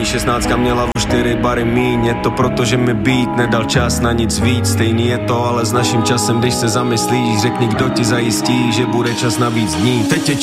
zranění, 16 měla už 4 bary míň. Je to proto, že mi beat nedal čas na nic víc. Stejný je to ale s naším časem, když se zamyslíš. Řekni, kdo ti zajistí, že bude čas na víc dní. Teď je